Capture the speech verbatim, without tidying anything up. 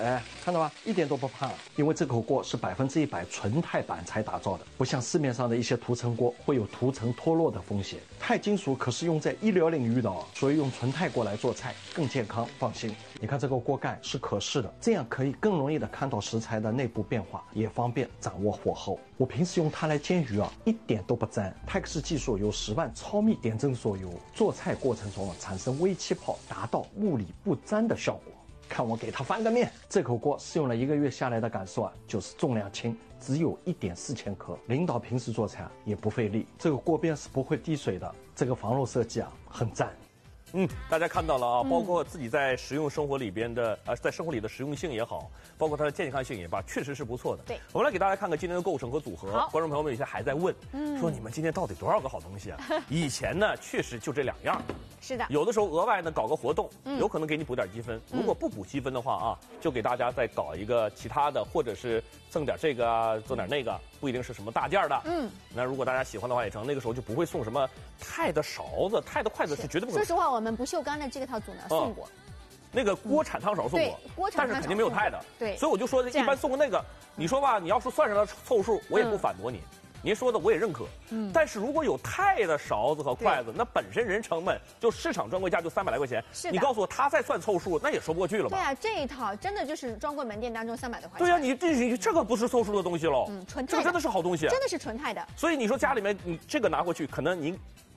哎，看到吗？一点都不怕，因为这口锅是百分之一百纯钛板材打造的，不像市面上的一些涂层锅会有涂层脱落的风险。钛金属可是用在医疗领域的哦，所以用纯钛锅来做菜更健康，放心。你看这个锅盖是可视的，这样可以更容易的看到食材的内部变化，也方便掌握火候。我平时用它来煎鱼啊，一点都不粘。泰克斯技术由十万超密点阵所有，做菜过程中产生微气泡，达到物理不粘的效果。看我给它翻个面，这口锅试用了一个月下来的感受啊，就是重量轻，只有一点四千克。领导平时做菜啊也不费力，这个锅边是不会滴水的，这个防漏设计啊很赞。 嗯，大家看到了啊，包括自己在实用生活里边的，呃，在生活里的实用性也好，包括它的健康性也罢，确实是不错的。 对， 我们来给大家看看今天的构成和组合。 好， 观众朋友们有些还在问，嗯，说你们今天到底多少个好东西啊？以前呢，确实就这两样。 是的， 有的时候额外呢搞个活动，嗯、有可能给你补点积分。嗯、如果不补积分的话啊，就给大家再搞一个其他的，或者是赠点这个啊，赠点那个，不一定是什么大件的。嗯，那如果大家喜欢的话也成，那个时候就不会送什么钛的勺子、钛的筷子，是绝对不可能。 说实话，我们不锈钢的这个套组呢送过。 嗯那个锅铲汤勺送过， 锅铲汤勺， 但是肯定没有钛的。 对， 所以我就说，一般送过那个，你说吧，你要是算上了凑数，我也不反驳你。您说的我也认可，嗯，但是如果有钛的勺子和筷子，那本身人成本就市场专柜价就三百来块钱， 是的。 你告诉我他再算凑数，那也说不过去了吧？ 对啊，这一套真的就是专柜门店当中三百多块钱。 对啊，你这你这个不是凑数的东西喽， 嗯，纯钛， 这个真的是好东西， 真的是纯钛的。 所以你说家里面你这个拿回去，可能您